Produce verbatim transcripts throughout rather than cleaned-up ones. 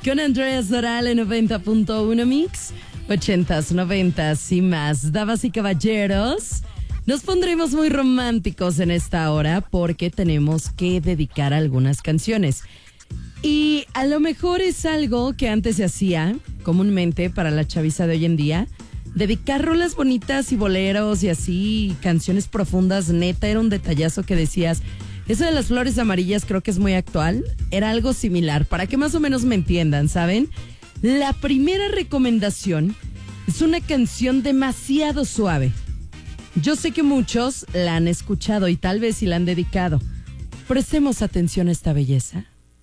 con Andrés Doral en noventa punto uno Mix, ochentas, noventas y más. Damas y caballeros, nos pondremos muy románticos en esta hora porque tenemos que dedicar algunas canciones. Y a lo mejor es algo que antes se hacía comúnmente para la chaviza de hoy en día. Dedicar rolas bonitas y boleros y así, canciones profundas, neta, era un detallazo que decías. Eso de las flores amarillas creo que es muy actual. Era algo similar, para que más o menos me entiendan, ¿saben? La primera recomendación es una canción demasiado suave. Yo sé que muchos la han escuchado y tal vez sí la han dedicado. Prestemos atención a esta belleza.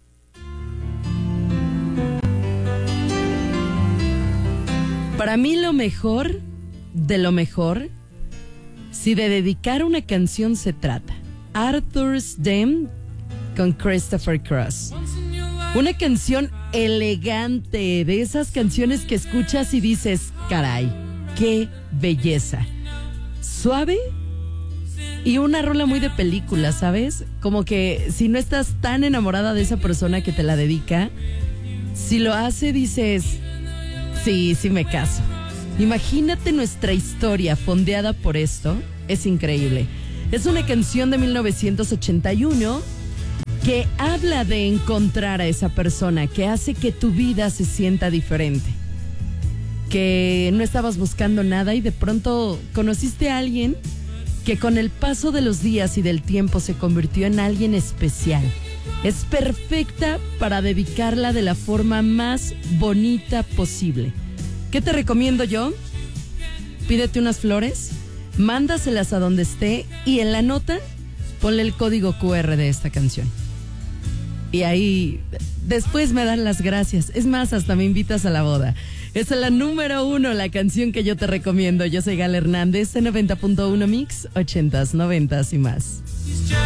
Para mí lo mejor de lo mejor, si de dedicar una canción se trata, Arthur's Dam con Christopher Cross. Una canción elegante, de esas canciones que escuchas y dices, caray, qué belleza. Suave y una rola muy de película, ¿sabes? Como que si no estás tan enamorada de esa persona que te la dedica, si lo hace dices, sí, sí me caso. Imagínate nuestra historia fondeada por esto, es increíble. Es una canción de mil novecientos ochenta y uno que habla de encontrar a esa persona, que hace que tu vida se sienta diferente. Que no estabas buscando nada y de pronto conociste a alguien que con el paso de los días y del tiempo se convirtió en alguien especial. Es perfecta para dedicarla de la forma más bonita posible. ¿Qué te recomiendo yo? Pídete unas flores, mándaselas a donde esté y en la nota ponle el código cu erre de esta canción. Y ahí después me dan las gracias. Es más, hasta me invitas a la boda. Es la número uno, la canción que yo te recomiendo. Yo soy Gal Hernández, en noventa punto uno Mix, ochentas, noventas y más.